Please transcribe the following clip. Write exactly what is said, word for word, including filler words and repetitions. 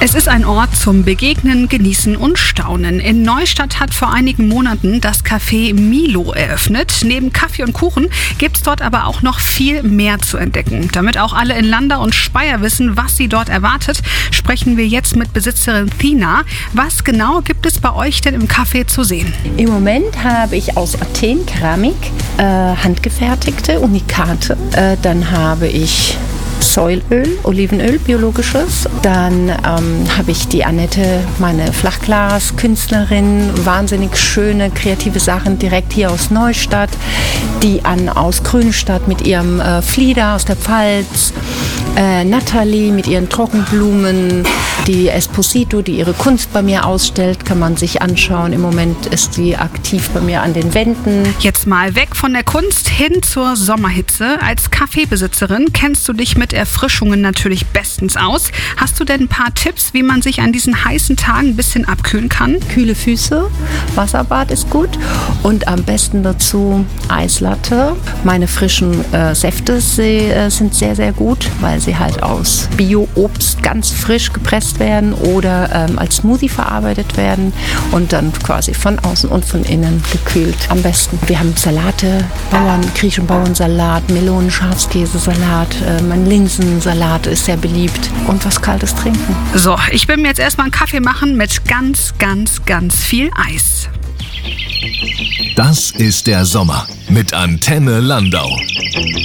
Es ist ein Ort zum Begegnen, Genießen und Staunen. In Neustadt hat vor einigen Monaten das Café Milo eröffnet. Neben Kaffee und Kuchen gibt es dort aber auch noch viel mehr zu entdecken. Damit auch alle in Landau und Speyer wissen, was sie dort erwartet, sprechen wir jetzt mit Besitzerin Tina. Was genau gibt es bei euch denn im Café zu sehen? Im Moment habe ich aus Athen Keramik, äh, handgefertigte Unikate. Äh, dann habe ich Säulöl, Olivenöl, biologisches. Dann ähm, habe ich die Annette, meine Flachglas-Künstlerin, wahnsinnig schöne, kreative Sachen direkt hier aus Neustadt. Die Ann aus Grünstadt mit ihrem äh, Flieder aus der Pfalz. Äh, Nathalie mit ihren Trockenblumen. Die Esposito, die ihre Kunst bei mir ausstellt, kann man sich anschauen. Im Moment ist sie aktiv bei mir an den Wänden. Jetzt mal weg von der Kunst hin zur Sommerhitze. Als Kaffeebesitzerin kennst du dich mit Erfrischungen natürlich bestens aus. Hast du denn ein paar Tipps, wie man sich an diesen heißen Tagen ein bisschen abkühlen kann? Kühle Füße, Wasserbad ist gut und am besten dazu Eislatte. Meine frischen äh, Säfte sie, äh, sind sehr, sehr gut, weil sie halt aus Bio-Obst ganz frisch gepresst werden oder ähm, als Smoothie verarbeitet werden und dann quasi von außen und von innen gekühlt. Am besten. Wir haben Salate, Bauern, griechischen Bauernsalat, Melonen, Schafskäsesalat, äh, mein Linsensalat ist sehr beliebt und was Kaltes trinken. So, ich will mir jetzt erstmal einen Kaffee machen mit ganz, ganz, ganz viel Eis. Das ist der Sommer mit Antenne Landau.